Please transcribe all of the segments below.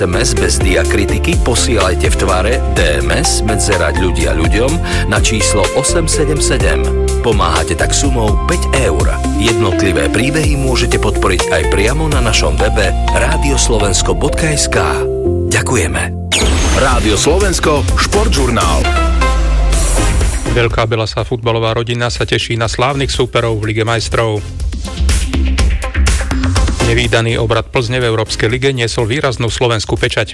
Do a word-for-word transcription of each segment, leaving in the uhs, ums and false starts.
es em es bez diakritiky posielajte v tvare dé em es medzera ľudia ľuďom na číslo osem sedem sedem. Pomáhate tak sumou päť eur. Jednotlivé príbehy môžete podporiť aj priamo na našom webe radioslovensko bodka es ká. Ďakujeme. Rádio Slovensko, športžurnál. Veľká belasá futbalová rodina sa teší na slávnych súperov v Lige majstrov. Nevídaný obrad Plzne v Európskej lige niesol výraznú slovenskú pečať.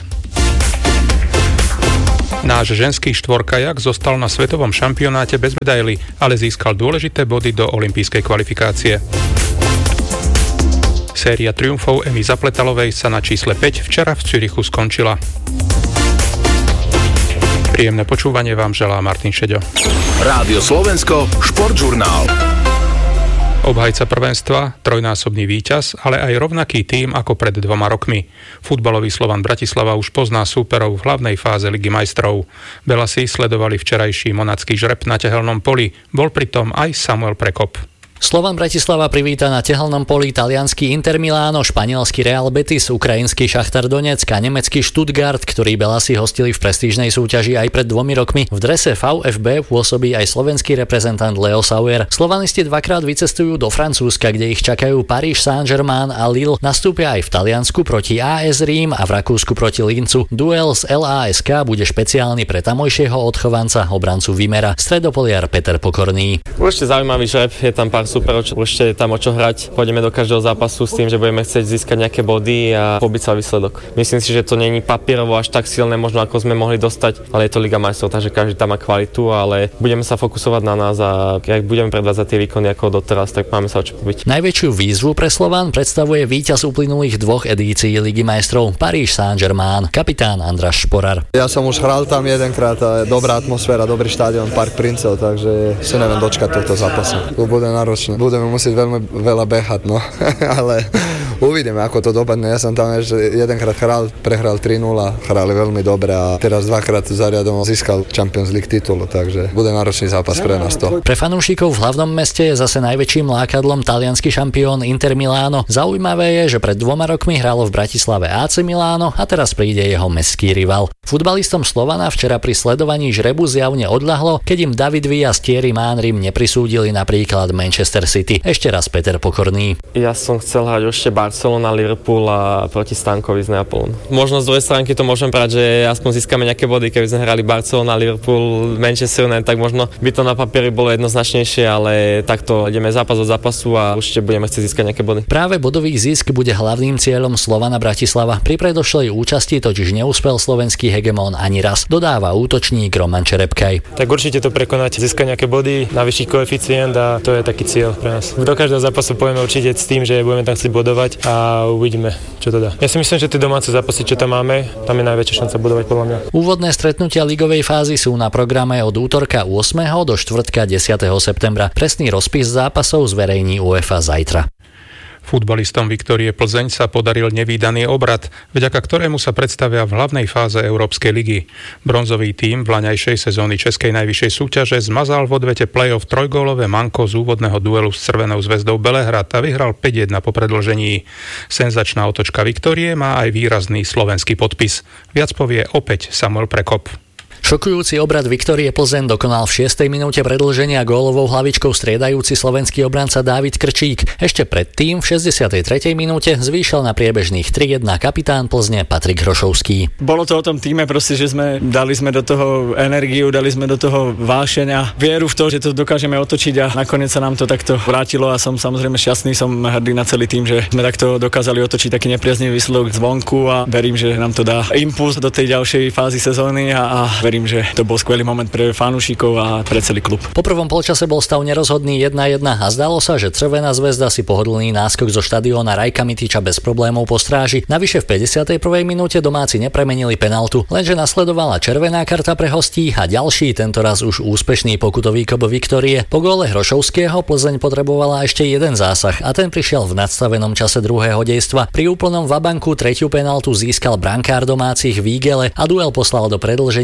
Náš ženský štvorkajak zostal na svetovom šampionáte bez medaily, ale získal dôležité body do olympijskej kvalifikácie. Séria triumfov Emy Zapletalovej sa na čísle päť včera v Zürichu skončila. Príjemné počúvanie vám želá Martin Šeďo. Rádio Slovensko, športžurnál. Obhajca prvenstva, trojnásobný víťaz, ale aj rovnaký tím ako pred dvoma rokmi. Futbalový Slovan Bratislava už pozná súperov v hlavnej fáze Ligy majstrov. Belasi sledovali včerajší monacký žreb na tehelnom poli. Bol pritom aj Samuel Prekop. Slovan Bratislava privíta na tehelnom poli taliansky Inter Milano, španielský Real Betis, ukrajinský Šachtar Donetsk a nemecký Stuttgart, ktorí Belasi hostili v prestížnej súťaži aj pred dvomi rokmi. V drese VfB pôsobí aj slovenský reprezentant Leo Sauer. Slovanisti dvakrát vycestujú do Francúzska, kde ich čakajú Paris Saint-Germain a Lille. Nastúpia aj v Taliansku proti á es Rím a v Rakúsku proti Lincu. Duel z el á es ká bude špeciálny pre tamojšieho odchovanca, obrancu Vimera, stredopoliar Peter Pokorný. Určite zaujímavý žreb, je tam pár super, určite tam o čo hrať. Pôjdeme do každého zápasu s tým, že budeme chcieť získať nejaké body a pobiť sa výsledok. Myslím si, že to není papierovo až tak silné, možno ako sme mohli dostať, ale je to Liga majstrov, takže každý tam má kvalitu, ale budeme sa fokusovať na nás a ak budeme predvádzať tie výkony ako doteraz, tak máme sa o čo pobiť. Najväčšiu výzvu pre Slovan predstavuje víťaz uplynulých dvoch edícií Ligy majstrov Paris Saint-Germain, kapitán András Šporar. Ja som už hral tam jedenkrát a dobrá atmosféra, dobrý štádion, Park Princov, takže si neviem dočkať tohto zápasu. To bude náročné. Budeme musieť veľmi veľa behať, no, ale uvidíme, ako to dopadne. Ja som tam ešte jedenkrát hral, prehral tri nula, hrali veľmi dobre a teraz dvakrát za riadom získal Champions League titul, takže bude náročný zápas pre nás to. Pre fanúšikov v hlavnom meste je zase najväčším lákadlom taliansky šampión Inter Milano. Zaujímavé je, že pred dvoma rokmi hralo v Bratislave á cé Milano a teraz príde jeho mestský rival. Futbalistom Slovana včera pri sledovaní žrebu zjavne odľahlo, keď im David Villa s Thierry Henrym neprisúdili napríklad Manchester City. Ešte raz Peter Pokorný. Ja som chcel hrať ešte Barcelona, Liverpool a proti Stankovi z Neapolom. Možno z druhej stránky to môžem povedať, že aspoň získame nejaké body, keby sme hrali Barcelona, Liverpool, Manchester United, tak možno by to na papieri bolo jednoznačnejšie, ale takto ideme zápas od zápasu a určite budeme chcieť získať nejaké body. Práve bodový zisk bude hlavným cieľom Slovana Bratislava. Pri predošlej účasti totiž neúspel slovenský hegemón ani raz, dodáva útočník Roman Čerepkaj. Tak určite to prekonať, získať nejaké body, navýšiť koeficient a to je taký cieľ pre nás. Do každého zápasu pôjdeme určite s tým, že budeme tam chcieť bodovať a uvidíme, čo to dá. Ja si myslím, že tie domáce zápasy, čo tam máme, tam je najväčšia šanca bodovať podľa mňa. Úvodné stretnutia ligovej fázy sú na programe od útorka ôsmeho do štvrtka desiateho septembra. Presný rozpis zápasov zverejní UEFA zajtra. Futbalistom Viktórie Plzeň sa podaril nevídaný obrad, vďaka ktorému sa predstavia v hlavnej fáze Európskej ligy. Bronzový tím vlaňajšej sezóny českej najvyššej súťaže zmazal v odvete play-off trojgólové manko z úvodného duelu s Crvenou zväzdou Belehrad a vyhral päť jedna po predĺžení. Senzačná otočka Viktórie má aj výrazný slovenský podpis. Viac povie opäť Samuel Prekop. Šokujúci obrad Viktórie Plzeň dokonal v šiestej minúte predĺženia gólovou hlavičkou striedajúci slovenský obranca Dávid Krčík. Ešte predtým v šesťdesiatej tretej minúte zvýšil na priebežných tri jedna kapitán Plzne Patrik Hrošovský. Bolo to o tom týme, proste, že sme dali sme do toho energiu, dali sme do toho vášeň a vieru v to, že to dokážeme otočiť a nakoniec sa nám to takto vrátilo a som samozrejme šťastný, som hrdý na celý tým, že sme takto dokázali otočiť taký nepriaznivý výsledok zvonku a verím, že nám to dá impuls do tej ďalšej fázy sezóny a, a verím, že to bol skvelý moment pre fanúšikov a pre celý klub. Po prvom polčase bol stav nerozhodný jedna jedna a zdalo sa, že Crvená zväzda si pohodlný náskok zo štadióna Rajka Mitiča bez problémov postráži. Navyše v päťdesiatej prvej minúte domáci nepremenili penaltu, lenže nasledovala červená karta pre hostí a ďalší, tentoraz už úspešný pokutový kop Viktórie. Po góle Hrošovského Plzeň potrebovala ešte jeden zásah a ten prišiel v nadstavenom čase druhého dejstva. Pri úplnom vabanku tretiu penaltu získal brankár domácich Vígele a duel poslal do predĺženia gól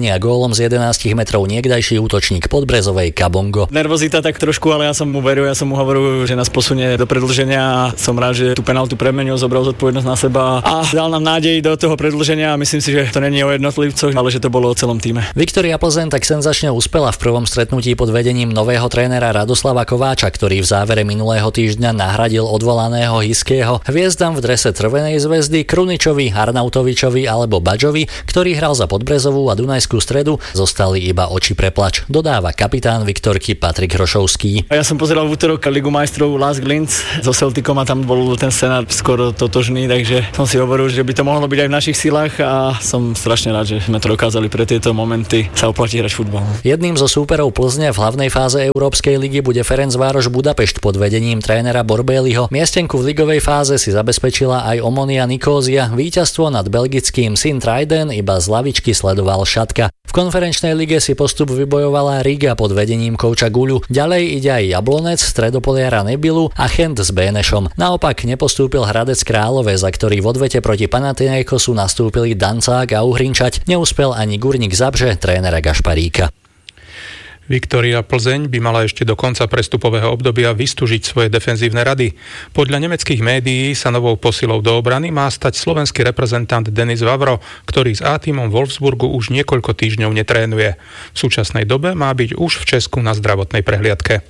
gólom z jedenásť metrov niekdajší útočník Podbrezovej Kabongo. Nervozita tak trošku, ale ja som mu veril, ja som mu hovoril, že nás posunie do predĺženia a som rád, že tú penáltu premenil, zobral zodpovednosť na seba a dal nám nádej do toho predĺženia a myslím si, že to nie je o jednotlivcoch, ale že to bolo o celom týme. Viktória Plzeň tak senzačne uspela v prvom stretnutí pod vedením nového trénera Radoslava Kováča, ktorý v závere minulého týždňa nahradil odvolaného Hiského. Hviezdam v drese Červenej zväzdy, Kruničovi, Arnautovičovi alebo Badžovi, ktorý hral za Podbrezovú a Dunajskú Stredu, zostali iba oči preplač, dodáva kapitán Viktorky Patrik Hrošovský. Ja som pozeral v útorok Ligu majstrov Lask Linz so Celticom a tam bol ten scenár skoro totožný, takže som si hovoril, že by to mohlo byť aj v našich silách a som strašne rád, že sme to dokázali. Pre tieto momenty sa oplatí hrať futbal. Jedným zo súperov Plzne v hlavnej fáze Európskej ligy bude Ferencvároš Budapešť pod vedením trénera Borbéliho. Miestenku v ligovej fáze si zabezpečila aj Omonia Nikózia. Víťazstvo nad belgickým Sint-Truiden iba z lavičky sledoval Šatka. V konferenčnej lige si postup vybojovala Riga pod vedením kouča Guľu. Ďalej ide aj Jablonec, Stredopoliara Nebilu a Chent s Bénešom. Naopak nepostúpil Hradec Králové, za ktorý v odvete proti Panathinaikosu nastúpili Dancák a Uhrinčať. Neúspel ani Gurník Zabrze trénera Gašparíka. Viktória Plzeň by mala ešte do konca prestupového obdobia vystúžiť svoje defenzívne rady. Podľa nemeckých médií sa novou posilou do obrany má stať slovenský reprezentant Denis Vavro, ktorý s A-tímom Wolfsburgu už niekoľko týždňov netrénuje. V súčasnej dobe má byť už v Česku na zdravotnej prehliadke.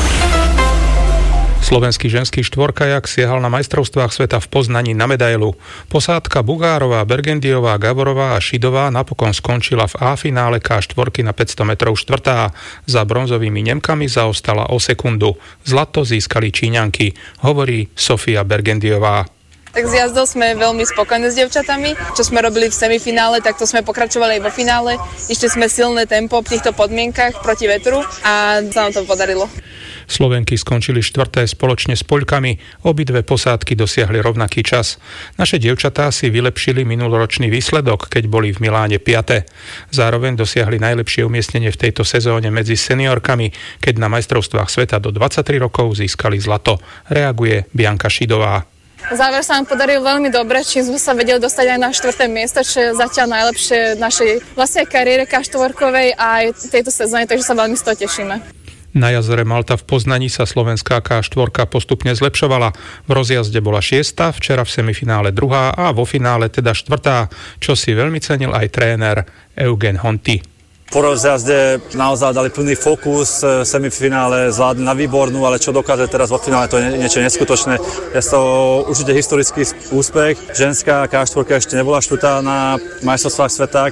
Slovenský ženský štvorkajak siahal na majstrovstvách sveta v Poznaní na medailu. Posádka Bugárová, Bergendiová, Gavorová a Šidová napokon skončila v A-finále ká štyri na päťsto metrov štvrtá. Za bronzovými Nemkami zaostala o sekundu. Zlato získali Číňanky, hovorí Sofia Bergendiová. Tak z jazdou sme veľmi spokojní s dievčatami. Čo sme robili v semifinále, tak to sme pokračovali aj vo finále. Išli sme silné tempo v týchto podmienkach proti vetru a sa nám to podarilo. Slovenky skončili štvrté spoločne s Poľkami. Obidve posádky dosiahli rovnaký čas. Naše dievčatá si vylepšili minuloročný výsledok, keď boli v Miláne piate. Zároveň dosiahli najlepšie umiestnenie v tejto sezóne medzi seniorkami, keď na majstrovstvách sveta do dvadsaťtri rokov získali zlato. Reaguje Bianka Šidová. Záver sa nám podaril veľmi dobre, čím sme sa vedeli dostať aj na štvrté miesto, čo je zatiaľ najlepšie v našej vlastnej kariére ká štyri a aj tejto sezóne, takže sa veľmi z toho tešíme. Na jazere Malta v Poznaní sa slovenská ká štyri postupne zlepšovala. V rozjazde bola šiesta, včera v semifinále druhá a vo finále teda štvrtá, čo si veľmi cenil aj tréner Eugen Honti. Po rozjazde naozaj dali plný fokus, semifinále zvládli na výbornú, ale čo dokáže teraz vo finále, to je niečo neskutočné. Je to určite historický úspech. Ženská ká štyri ešte nebola štvrtá na majstrovstvách sveta,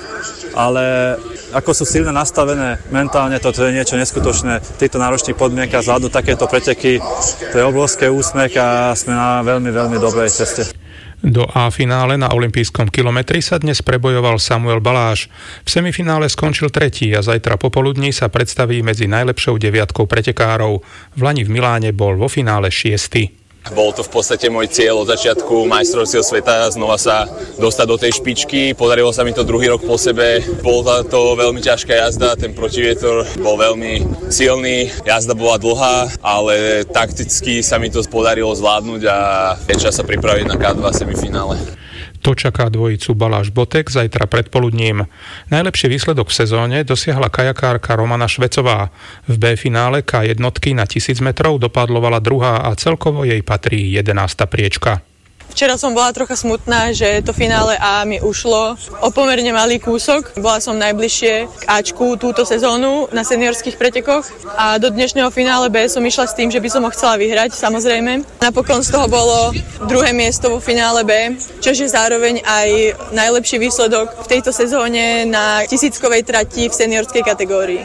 ale ako sú silne nastavené mentálne, to, to je niečo neskutočné. V týchto náročných podmienkach zvládnu takéto preteky, to je obrovský úsmech a sme na veľmi, veľmi dobrej ceste. Do A-finále na olympijskom kilometri sa dnes prebojoval Samuel Baláš. V semifinále skončil tretí a zajtra popoludní sa predstaví medzi najlepšou deviatkou pretekárov. Vlani v Miláne bol vo finále šiesty. Bol to v podstate môj cieľ od začiatku majstrovstiev sveta, znova sa dostať do tej špičky. Podarilo sa mi to druhý rok po sebe. Bola to veľmi ťažká jazda, ten protivietor bol veľmi silný. Jazda bola dlhá, ale takticky sa mi to podarilo zvládnuť a je čas sa pripraviť na ká dva semifinále. To čaká dvojicu Baláš Botek zajtra predpoludním. Najlepší výsledok v sezóne dosiahla kajakárka Romana Švecová. V B-finále ká jednotky na tisíc metrov dopadlovala druhá a celkovo jej patrí jedenásta priečka. Včera som bola trocha smutná, že to finále A mi ušlo o pomerne malý kúsok. Bola som najbližšie k Ačku túto sezónu na seniorských pretekoch a do dnešného finále B som išla s tým, že by som ho chcela vyhrať, samozrejme. Napokon z toho bolo druhé miesto vo finále B, čo je zároveň aj najlepší výsledok v tejto sezóne na tisíckovej trati v seniorskej kategórii.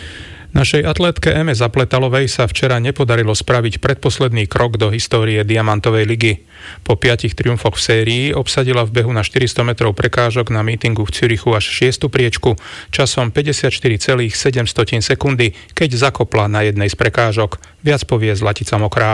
Našej atlétke Eme Zapletalovej sa včera nepodarilo spraviť predposledný krok do histórie Diamantovej ligy. Po piatich triumfoch v sérii obsadila v behu na štyristo metrov prekážok na mítingu v Zürichu až šiestu priečku časom päťdesiatštyri celá sedem sekundy, keď zakopla na jednej z prekážok. Viac povie Zlatica Mokrá.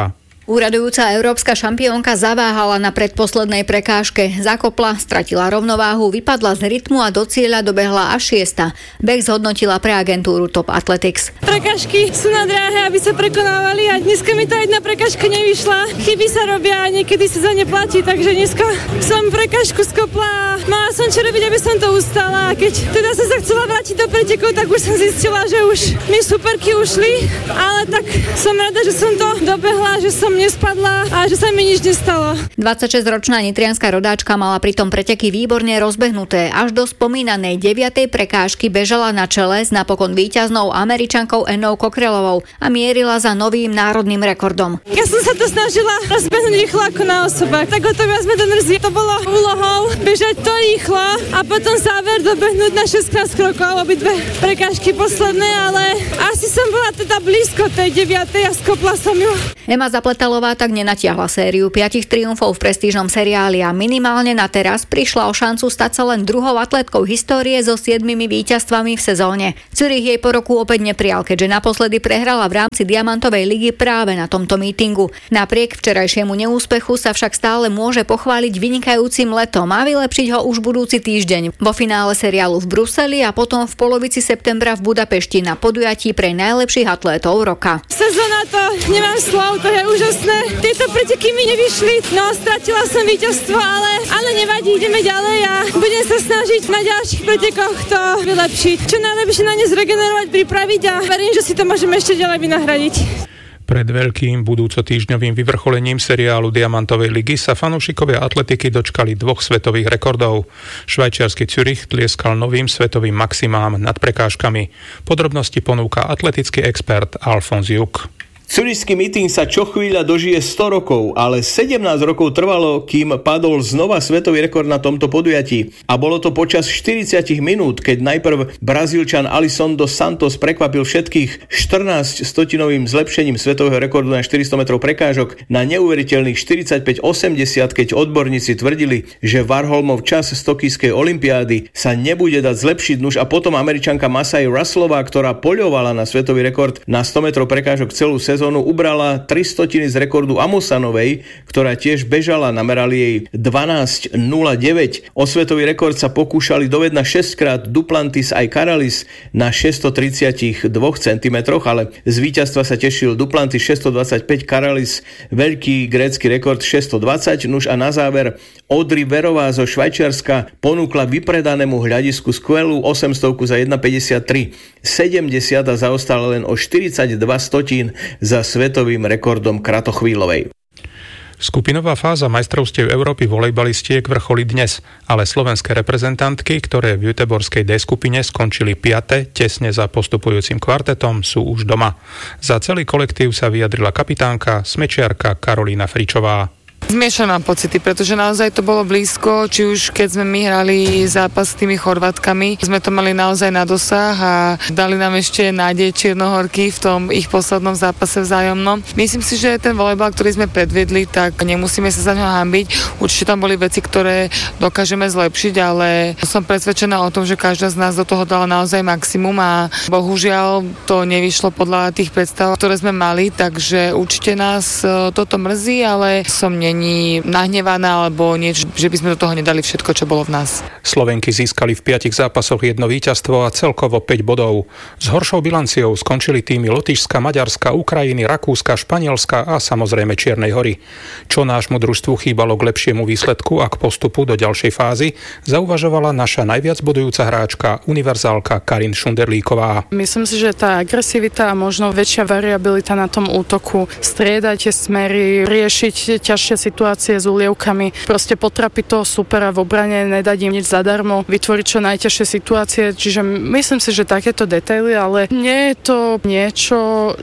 Úradujúca európska šampiónka zaváhala na predposlednej prekážke. Zakopla, stratila rovnováhu, vypadla z rytmu a do cieľa dobehla až šiesta. Beh zhodnotila pre agentúru Top Athletics. Prekážky sú na dráhe, aby sa prekonávali a dneska mi tá jedna prekážka nevyšla. Chyby sa robia a niekedy sa za ne platí, takže dneska som prekážku skopla a mala som čo robiť, aby som to ustala. A keď teda som sa chcela vrátiť do pretekov, tak už som zistila, že už mi superky ušli, ale tak som rada, že som to dobehla, že som nespadla a že sa mi nič nestalo. dvadsaťšesťročná nitrianska rodáčka mala pritom preteky výborne rozbehnuté. Až do spomínanej deviatej prekážky bežala na čele s napokon víťaznou Američankou Annou Cockrellovou a mierila za novým národným rekordom. Ja som sa to snažila rozbehnúť rýchlo ako na osobách. Tak o to viac sme to mrzí. To bolo úlohou bežať to rýchlo a potom záver dobehnúť na šestnásť krokov, obidve prekážky posledné, ale asi som bola teda blízko tej deviatej a skopla som ju. Ema Zapletalová tak nenatiahla sériu piatich triumfov v prestížnom seriáli a minimálne na teraz prišla o šancu stať sa len druhou atletkou histórie so siedmimi víťazstvami v sezóne. Zürich jej po roku opäť neprijal, keďže naposledy prehrala v rámci Diamantovej ligy práve na tomto mítingu. Napriek včerajšiemu neúspechu sa však stále môže pochváliť vynikajúcim letom a vylepšiť ho už budúci týždeň vo finále seriálu v Bruseli a potom v polovici septembra v Budapešti na podujatí pre najlepších atlétov roka. Sezóna to nemám slov, to je úžasné. Tieto preteky mi nevyšli, no stratila som víťazstvo, ale, ale nevadí, ideme ďalej a budem sa snažiť na ďalších pretekoch to vylepšiť. Čo najlepšie na ne zregenerovať, pripraviť a verím, že si to môžeme ešte ďalej vynahradiť. Pred veľkým budúcotýždňovým vyvrcholením seriálu Diamantovej ligy sa fanúšikovia atletiky dočkali dvoch svetových rekordov. Švajčiarsky Zürich tlieskal novým svetovým maximám nad prekážkami. Podrobnosti ponúka atletický expert Alfons Juk. Zürišský meeting sa čo chvíľa dožije sto rokov, ale sedemnásť rokov trvalo, kým padol znova svetový rekord na tomto podujatí. A bolo to počas štyridsať minút, keď najprv Brazílčan Alisson dos Santos prekvapil všetkých štrnásť stotinovým zlepšením svetového rekordu na štyristo metrov prekážok na neuveriteľných štyridsaťpäť osemdesiat, keď odborníci tvrdili, že Warholmov čas z tokijskej olympiády sa nebude dať zlepšiť, nuž a potom Američanka Masai Russellová, ktorá poľovala na svetový rekord na sto metrov prekážok celú sezónu, sezónu ubrala tri stotiny z rekordu Amusanovej, ktorá tiež bežala, namerali jej dvanásť nula deväť. O svetový rekord sa pokúšali dovedť na šesťkrát Duplantis aj Karalis na šesťstotridsaťdva centimetrov, ale z víťazstva sa tešil Duplantis šesťstodvadsaťpäť, Karalis veľký grécky rekord šesťstodvadsať. Nuž a na záver Audrey Verová zo Švajčiarska ponúkla vypredanému hľadisku skvelú osemstovku za jedna päťdesiattri sedemdesiat a zaostala len o štyridsaťdva stotín za svetovým rekordom Kratochvíľovej. Skupinová fáza majstrovstiev Európy volejbalistiek vrcholí dnes, ale slovenské reprezentantky, ktoré v Göteborskej D skupine skončili piate tesne za postupujúcim kvartetom, sú už doma. Za celý kolektív sa vyjadrila kapitánka, smečiarka Karolína Fričová. Zmiešané pocity, pretože naozaj to bolo blízko, či už keď sme my hrali zápas s tými Chorvátkami, sme to mali naozaj na dosah a dali nám ešte nádej Čiernohorky v tom ich poslednom zápase vzájomnom. Myslím si, že ten volejbal, ktorý sme predvedli, tak nemusíme sa za ňo hanbiť. Určite tam boli veci, ktoré dokážeme zlepšiť, ale som presvedčená o tom, že každá z nás do toho dala naozaj maximum a bohužiaľ to nevyšlo podľa tých predstav, ktoré sme mali, takže určite nás toto mrzí, ale som nie není nahnevaná alebo niečo, že by sme do toho nedali všetko, čo bolo v nás. Slovenky získali v piatich zápasoch jedno víťazstvo a celkovo päť bodov. S horšou bilanciou skončili týmy Lotyšska, Maďarska, Ukrajiny, Rakúska, Španielska a samozrejme Čiernej Hory. Čo nášmu družstvu chýbalo k lepšiemu výsledku a k postupu do ďalšej fázy, zauvažovala naša najviac bodujúca hráčka, univerzálka Karin Šunderlíková. Myslím si, že tá agresivita a možno väčšia variabilita na tom útoku, striedať tie smery, riešiť ťažšie situácie s ulievkami, proste potrapiť toho supera v obrane, nedať im nič zadarmo, vytvoriť čo najťažšie situácie, čiže myslím si, že takéto detaily, ale nie je to niečo,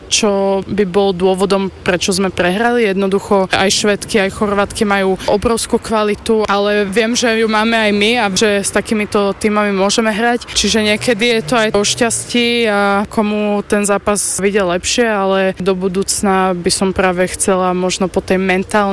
čo by bol dôvodom, prečo sme prehrali. Jednoducho aj Švédky, aj Chorvátky majú obrovskú kvalitu, ale viem, že ju máme aj my a že s takýmito tímami môžeme hrať, čiže niekedy je to aj o šťastí a komu ten zápas vidie lepšie, ale do budúcna by som práve chcela možno po tej mentálnej strane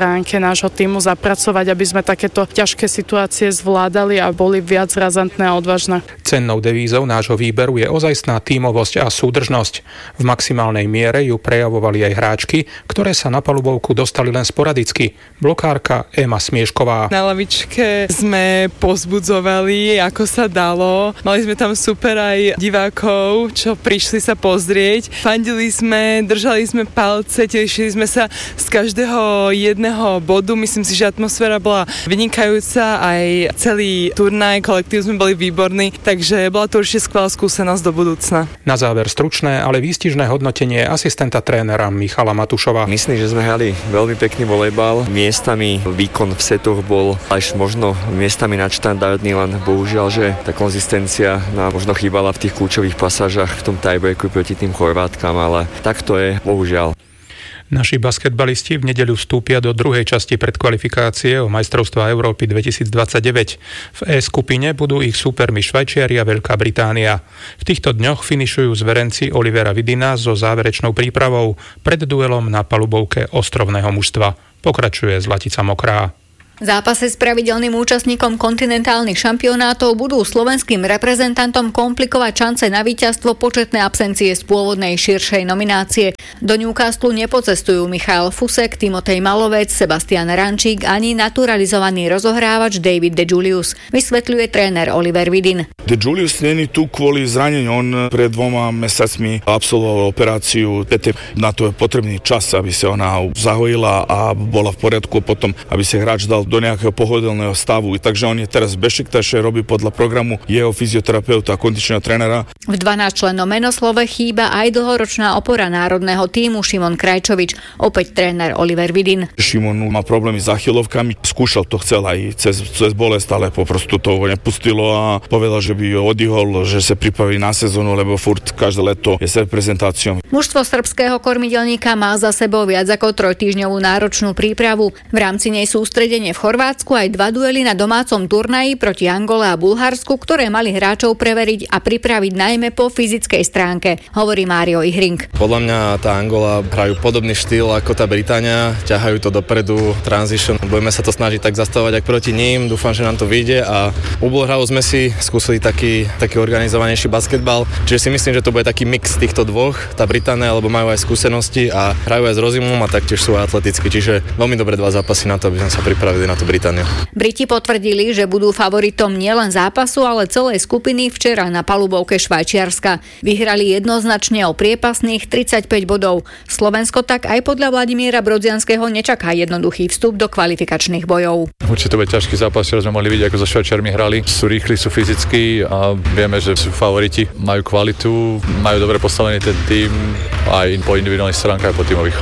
stránke nášho týmu zapracovať, aby sme takéto ťažké situácie zvládali a boli viac razantné a odvážne. Cennou devízou nášho výberu je ozajstná tímovosť a súdržnosť. V maximálnej miere ju prejavovali aj hráčky, ktoré sa na palubovku dostali len sporadicky. Blokárka Ema Smiešková. Na lavičke sme pozbudzovali, ako sa dalo. Mali sme tam super aj divákov, čo prišli sa pozrieť. Fandili sme, držali sme palce, tešili sme sa z každého jedného bodu. Myslím si, že atmosféra bola vynikajúca, aj celý turnaj, kolektív sme boli výborní, takže bola to určite skvelá skúsenosť do budúcna. Na záver stručné, ale výstižné hodnotenie asistenta trénera Michala Matušova. Myslím, že sme hrali veľmi pekný volejbal. Miestami výkon v setoch bol až možno miestami nadštandardný, len bohužiaľ, že tá konzistencia nám možno chýbala v tých kľúčových pasážach v tom tiebreaku proti tým Chorvátkam, ale tak to je, bohužiaľ. Naši basketbalisti v nedeľu vstúpia do druhej časti predkvalifikácie o majstrovstvá Európy dvetisícdvadsaťdeväť. V E skupine budú ich súpermi Švajčiari a Veľká Británia. V týchto dňoch finišujú zverenci Olivera Vidina so záverečnou prípravou pred duelom na palubovke ostrovného mužstva. Pokračuje Zlatica Mokrá. Zápasy s pravidelným účastníkom kontinentálnych šampionátov budú slovenským reprezentantom komplikovať šance na víťazstvo početné absencie z pôvodnej širšej nominácie. Do Newcastlu nepocestujú Michael Fusek, Timotej Malovec, Sebastian Rančík ani naturalizovaný rozohrávač David De Julius, vysvetľuje tréner Oliver Vidin. De Julius není tu kvôli zraneniu, on pred dvoma mesiacmi absolvoval operáciu, na to je potrebný čas, aby sa ona zahojila a bola v poriadku, potom aby sa hráč dal do nejakého pohodlného stavu. Takže on je teraz v Bešiktaše, robí podľa programu jeho fyzioterapeuta a kondičného trénera. V dvanásťčlennom menoslove chýba aj dlhoročná opora národného tímu Šimon Krajčovič, opäť tréner Oliver Vidin. Šimon má problémy s achilovkami, skúšal to, chcel aj cez, cez bolest, ale poprostu to nepustilo a povedal, že by ho odihol, že sa pripraví na sezónu, lebo furt každé leto je s reprezentáciou. Mužstvo srbského kormidelníka má za sebou viac ako trojtýždňovú náročnú prípravu. V rámci nej sústredenie v Chorvátsku aj dva duely na domácom turnaji proti Angole a Bulharsku, ktoré mali hráčov preveriť a pripraviť najmä po fyzickej stránke, hovorí Mário Ihring. Podľa mňa tá Angola hrajú podobný štýl ako tá Británia, ťahajú to dopredu, transition. Budeme sa to snažiť tak zastavovať aj proti ním, dúfam, že nám to vyjde a u Bulharov sme si skúsili taký, taký organizovanejší basketbal, čiže si myslím, že to bude taký mix týchto dvoch, tá Británia, lebo majú aj skúsenosti a hrajú aj s rozumom a taktiež sú atleticky, čiže veľmi dobré dva zápasy na to, aby sme sa pripravili na tú Britániu. Briti potvrdili, že budú favoritom nielen zápasu, ale celej skupiny včera na palubovke Švajčiarska. Vyhrali jednoznačne o priepasných tridsaťpäť bodov. Slovensko tak aj podľa Vladimíra Brodzianského nečaká jednoduchý vstup do kvalifikačných bojov. Určite to bude ťažký zápas, ktorý sme mohli vidieť, ako so Švajčiarmi hrali. Sú rýchli, sú fyzickí a vieme, že sú favoriti. Majú kvalitu, majú dobre postavený ten tým aj po individuálnych stránkach a po tímových.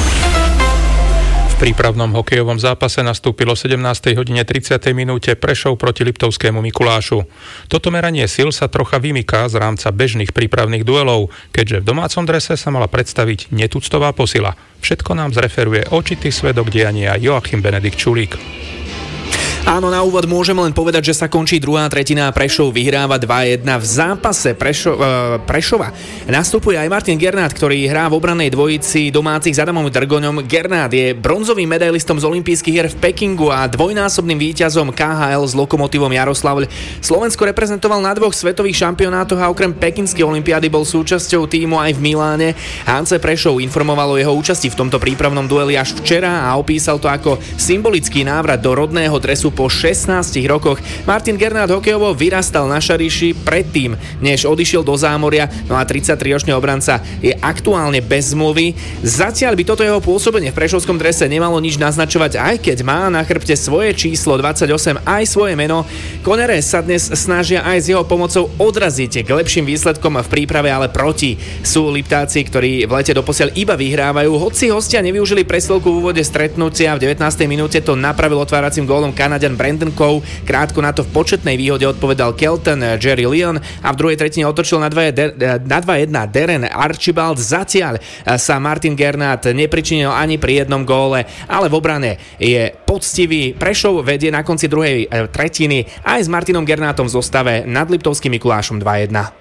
V prípravnom hokejovom zápase nastúpilo sedemnástej hodine tridsiatej minúte Prešov proti Liptovskému Mikulášu. Toto meranie sil sa trocha vymyká z rámca bežných prípravných duelov, keďže v domácom drese sa mala predstaviť netuctová posila. Všetko nám zreferuje očitý svedok diania Joachim Benedikt Čulík. Áno, na úvod môžem len povedať, že sa končí druhá tretina a Prešov vyhráva dva jedna. V zápase Prešo, uh, Prešova nastupuje aj Martin Gernát, ktorý hrá v obrannej dvojici domácich s Adamom Drgoňom. Gernát je bronzovým medailistom z olympijských hier v Pekingu a dvojnásobným víťazom ká há el s Lokomotívom Jaroslavl. Slovensko reprezentoval na dvoch svetových šampionátoch a okrem pekinskej olympiády bol súčasťou tímu aj v Miláne. há cé Prešov informoval o jeho účasti v tomto prípravnom dueli až včera a opísal to ako symbolický návrat do rodného dresu po šestnástich rokoch. Martin Gernát hokejovo vyrastal na Šariši predtým, než odišiel do Zámoria, no a tridsaťtriročný obranca je aktuálne bez zmluvy. Zatiaľ by toto jeho pôsobenie v prešovskom drese nemalo nič naznačovať, aj keď má na chrbte svoje číslo dvadsaťosem aj svoje meno. Konere sa dnes snažia aj s jeho pomocou odraziť k lepším výsledkom v príprave, ale proti sú Liptáci, ktorí v lete doposiaľ iba vyhrávajú. Hoci hostia nevyužili presielku v úvode stretnutia, v devätnástej minúte to napravil otváracím gólom Kanadian Brandon Coe. Krátko na to v početnej výhode odpovedal Kelton Jerry Leon a v druhej tretine otočil na dva jedna Darren Archibald. Zatiaľ sa Martin Gernát nepričinil ani pri jednom góle, ale v obrane je poctivý. Prešov vedie na konci druhej tretiny aj s Martinom Gernátom v zostave nad Liptovským Mikulášom dva jedna.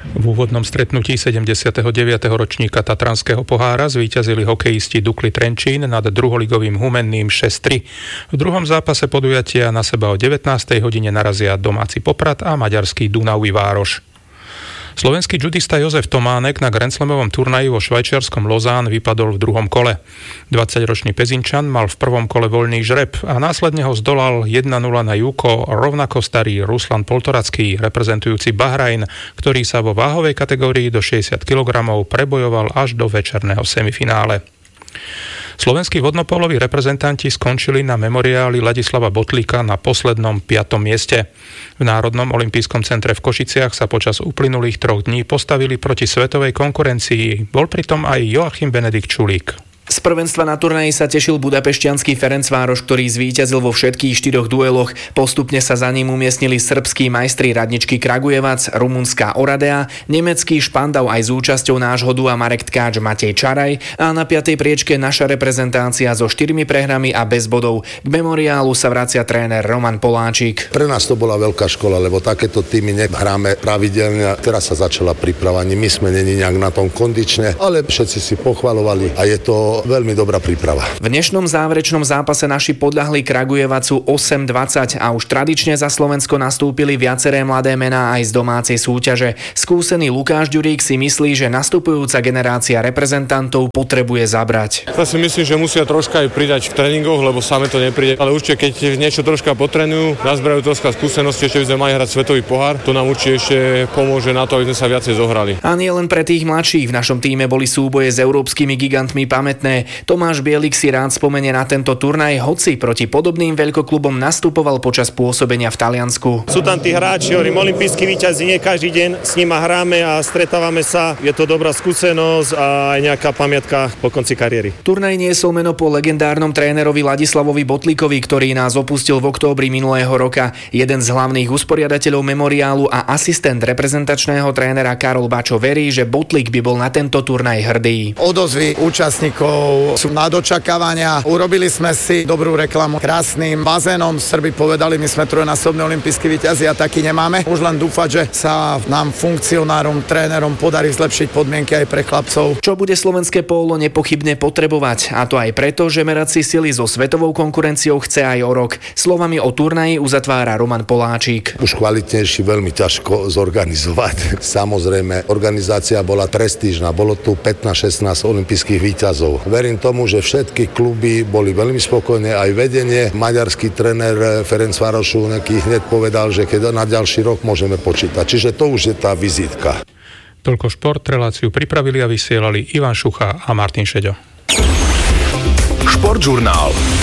V úvodnom stretnutí sedemdesiateho deviateho ročníka Tatranského pohára zvíťazili hokejisti Dukly Trenčín nad druholigovým Humenným šesť tri. V druhom zápase podujatia na seba o devätnástej hodine narazia domáci Poprad a maďarský Dunavý Vároš. Slovenský judista Jozef Tománek na grandslamovom turnaji vo švajčiarskom Lozán vypadol v druhom kole. dvadsaťročný Pezinčan mal v prvom kole voľný žreb a následne ho zdolal jedna nula na Juko rovnako starý Ruslan Poltoracký, reprezentujúci Bahrajn, ktorý sa vo váhovej kategórii do šesťdesiat kilogramov prebojoval až do večerného semifinále. Slovenskí vodnopoloví reprezentanti skončili na memoriáli Ladislava Botlíka na poslednom piatom mieste. V Národnom olympijskom centre v Košiciach sa počas uplynulých troch dní postavili proti svetovej konkurencii. Bol pritom aj Joachim Benedikt Čulík. Z prvenstva na turnaji sa tešil budapešťanský Ferencvároš, ktorý zvíťazil vo všetkých štyroch dueloch. Postupne sa za ním umiestnili srbskí majstri Radničky Kragujevac, rumunská Oradea, nemecký Špandau aj s účasťou nášho dua Marek Tkáč, Matej Čaraj a na piatej priečke naša reprezentácia so štyrmi prehrami a bez bodov. K memoriálu sa vracia tréner Roman Poláčik. Pre nás to bola veľká škola, lebo takéto týmy nehráme pravidelne. Teraz sa začala príprava, my sme není nejak na tom kondične, ale všetci si pochvalovali a je to veľmi dobrá príprava. V dnešnom záverečnom zápase naši podľahli Kragujevacu osem dvadsať a už tradične za Slovensko nastúpili viaceré mladé mená aj z domácej súťaže. Skúsený Lukáš Ďurík si myslí, že nastupujúca generácia reprezentantov potrebuje zabrať. Ja si myslím, že musia troška aj pridať v tréningoch, lebo same to nepríde, ale určite keď niečo troška potrenujú, nazberajú troška skúsenosti, ešte by sme mali hrať svetový pohár, to nám určite ešte pomôže na to, aby sme sa viacej zohrali. A nie len pre tých mladších, v našom tíme boli súboje s európskymi gigantmi pamätné. Tomáš Bielik si rád spomenie na tento turnaj, hoci proti podobným veľkoklubom nastupoval počas pôsobenia v Taliansku. Sú tam tí hráči, hovorím, olympijskí víťazi, nie každý deň s nimi hráme a stretávame sa. Je to dobrá skúsenosť a aj nejaká pamiatka po konci kariéry. Turnaj niesol meno po legendárnom trénerovi Ladislavovi Botlíkovi, ktorý nás opustil v októbri minulého roka. Jeden z hlavných usporiadateľov memoriálu a asistent reprezentačného trénera Karol Bačo verí, že Botlík by bol na tento turnaj hrdý. Odozvy účastníkov sú nad očakávania. Urobili sme si dobrú reklamu krásnym bazénom. Srbi povedali, my sme trojnásobní olympijskí víťazi a taký nemáme. Už len dúfať, že sa nám funkcionárom, trénerom podarí zlepšiť podmienky aj pre chlapcov. Čo bude slovenské pólo nepochybne potrebovať, a to aj preto, že merať si sily so svetovou konkurenciou chce aj o rok. Slovami o turnaji uzatvára Roman Poláčik. Už kvalitnejší veľmi ťažko zorganizovať. Samozrejme, organizácia bola prestížna, bolo tu pätnásť šestnásť olympijských víťazov. Verím tomu, že všetky kluby boli veľmi spokojné, aj vedenie. Maďarský tréner Ferencvárošu nejaký hneď povedal, že keď na ďalší rok môžeme počítať. Čiže to už je tá vizitka. Toľko šport, reláciu pripravili a vysielali Ivan Šucha a Martin Šeďo. Športžurnál.